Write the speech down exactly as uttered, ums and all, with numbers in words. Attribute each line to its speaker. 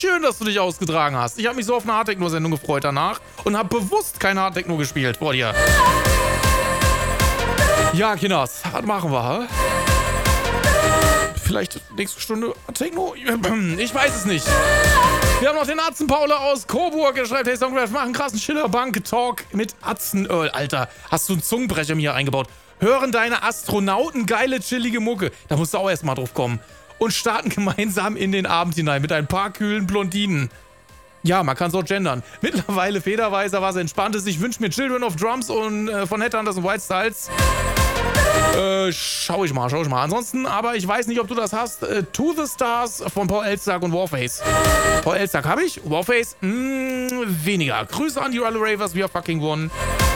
Speaker 1: Schön, dass du dich ausgetragen hast. Ich habe mich so auf eine Hardtechno-Sendung gefreut danach und habe bewusst keine Hardtechno gespielt vor dir. Ja, Kinders, was machen wir, hä? Vielleicht nächste Stunde Techno? Ich weiß es nicht. Wir haben noch den Atzenpaula aus Coburg. Er schreibt, hey Songcraft, mach einen krassen Schiller-Bank-Talk mit Atzenöl. Alter, hast du einen Zungenbrecher mir eingebaut? Hören deine Astronauten geile, chillige Mucke. Da musst du auch erstmal drauf kommen. Und starten gemeinsam in den Abend hinein mit ein paar kühlen Blondinen. Ja, man kann es auch gendern. Mittlerweile Federweiser, was Entspanntes. Ich wünsche mir Children of Drums und äh, von Headhunters und White Styles. Äh, schau ich mal, schau ich mal. Ansonsten, aber ich weiß nicht, ob du das hast. Äh, To The Stars von Paul Elstak und Warface. Paul Elstak habe ich, Warface, mh, weniger. Grüße an die Rally Ravers, we are fucking one.